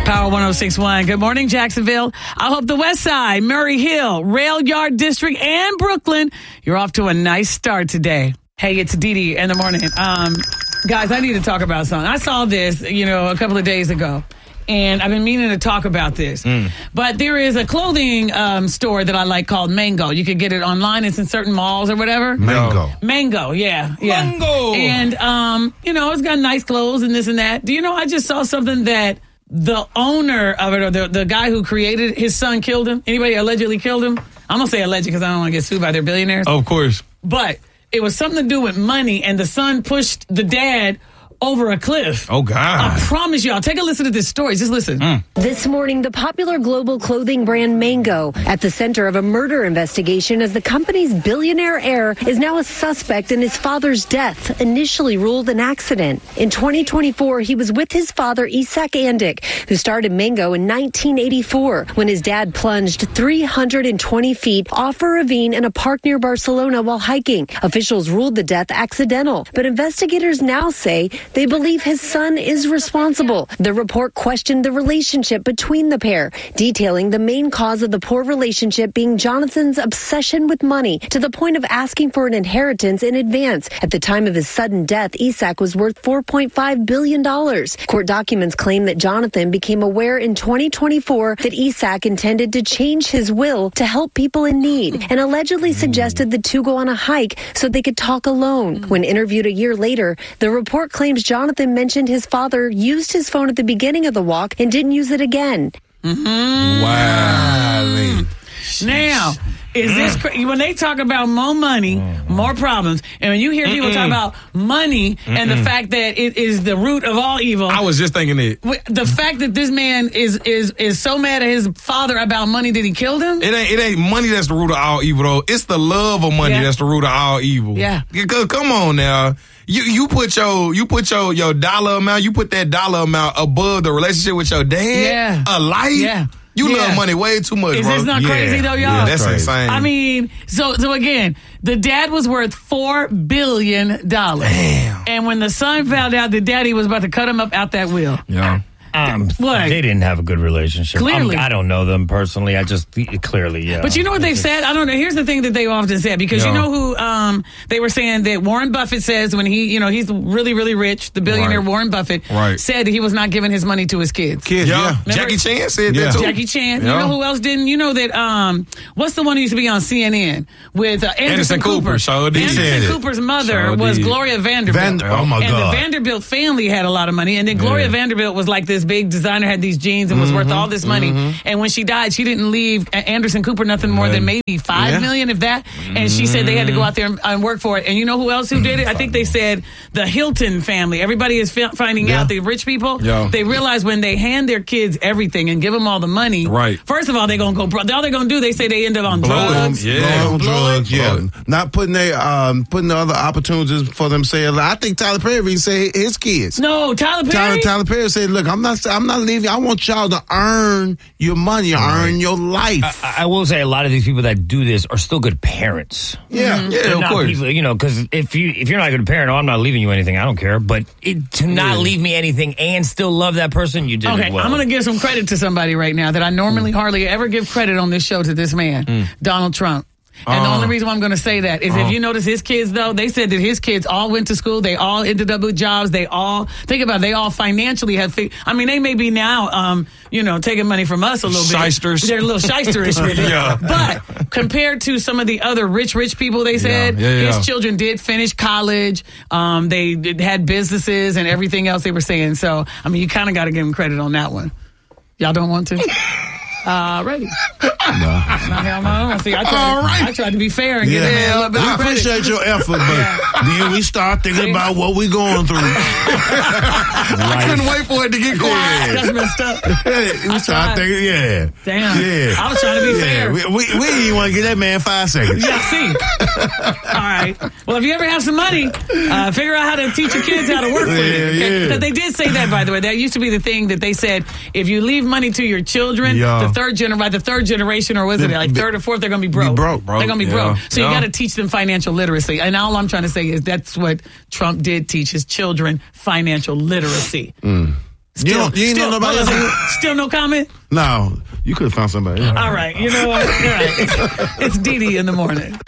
Power 106.1. Good morning, Jacksonville. I hope the West Side, Murray Hill, Rail Yard District, and Brooklyn, you're off to a nice start today. Hey, it's Dee Dee in the morning. Guys, I need to talk about something. I saw this, a couple of days ago. And I've been meaning to talk about this. But there is a clothing store that I like called Mango. You can get it online. It's in certain malls or whatever. Mango, yeah. Mango. And, it's got nice clothes and this and that. Do you know, I just saw something that the owner of it, or the guy who created it, his son killed him. Anybody allegedly killed him? I'm going to say alleged because I don't want to get sued by their billionaires. Of course. But it was something to do with money, and the son pushed the dad over a cliff. Oh, God. I promise y'all. Take a listen to this story. Just listen. This morning, the popular global clothing brand Mango at the center of a murder investigation as the company's billionaire heir is now a suspect in his father's death, initially ruled an accident. In 2024, he was with his father, Isak Andic, who started Mango in 1984 when his dad plunged 320 feet off a ravine in a park near Barcelona while hiking. Officials ruled the death accidental, but investigators now say they believe his son is responsible. The report questioned the relationship between the pair, detailing the main cause of the poor relationship being Jonathan's obsession with money to the point of asking for an inheritance in advance. At the time of his sudden death, Isak was worth $4.5 billion. Court documents claim that Jonathan became aware in 2024 that Isak intended to change his will to help people in need and allegedly suggested the two go on a hike so they could talk alone. When interviewed a year later, the report claims Jonathan mentioned his father used his phone at the beginning of the walk and didn't use it again. Wow. Now, is this when they talk about more money, more problems, and when you hear people talk about money and the fact that it is the root of all evil, I was just thinking it. The fact that this man is so mad at his father about money that he killed him. It ain't money that's the root of all evil though. It's the love of money that's the root of all evil. Yeah. Because come on now. You put your dollar amount, you put that dollar amount above the relationship with your dad, a life. Yeah. You love money way too much, bro. Is this not crazy though, y'all? Yeah, that's insane. I mean, so again, the dad was worth $4 billion. Damn. And when the son found out that daddy was about to cut him up out that will. Yeah. What? They didn't have a good relationship. Clearly. I don't know them personally. Clearly. But you know what they've said? I don't know. Here's the thing that they often said, because you know who they were saying that Warren Buffett says when he's really, really rich, the billionaire Warren Buffett said that he was not giving his money to his kids. Jackie Chan said that too. Jackie Chan. You know who else didn't? You know that, what's the one who used to be on CNN with Anderson Cooper? Anderson Cooper's mother was Gloria Vanderbilt. Oh my God. And the Vanderbilt family had a lot of money. And then Gloria Vanderbilt was like this big designer, had these jeans and was worth all this money. And when she died, she didn't leave Anderson Cooper nothing more than maybe $5 million, if that. And she said they had to go out there and work for it. And you know who else who did it? I think they said the Hilton family. Everybody is finding out, the rich people, they realize when they hand their kids everything and give them all the money, first of all, they're going to go broke. All they're going to do, they say they end up on drugs. Not putting putting the other opportunities for themselves. I think Tyler Perry said his kids. No, Tyler Perry? Tyler Perry said, look, I'm not leaving. I want y'all to earn your money, earn your life. I will say a lot of these people that do this are still good parents. Of course. People, because if you're not a good parent, I'm not leaving you anything. I don't care. But to not leave me anything and still love that person, you did it well. I'm going to give some credit to somebody right now that I normally hardly ever give credit on this show to this man, Donald Trump. And the only reason why I'm going to say that is if you notice his kids, though, they said that his kids all went to school. They all ended up with jobs. They all, think about it, they all financially have, they may be now, taking money from us a little bit. Shysters. They're a little shysterish with it. But compared to some of the other rich people, they said, his children did finish college. They had businesses and everything else they were saying. So, you kind of got to give him credit on that one. Y'all don't want to? Ready. See, I tried to be fair and give him a little bit of credit. I appreciate your effort, but then we start thinking about what we're going through. I couldn't wait for it to get quiet. That's messed up. We start thinking, Damn. Yeah. I was trying to be fair. We didn't even want to give that man 5 seconds. See. All right. Well, if you ever have some money, figure out how to teach your kids how to work with it. Okay? Because they did say that, by the way. That used to be the thing that they said, if you leave money to your children, the third generation, or was it like third or fourth, they're going to be broke. They're going to be broke. So you got to teach them financial literacy. And all I'm trying to say is that's what Trump did teach his children, financial literacy. Still, you ain't know nobody else? Still no comment? No, you could have found somebody. All right, you know what? All right. It's Dee Dee in the morning.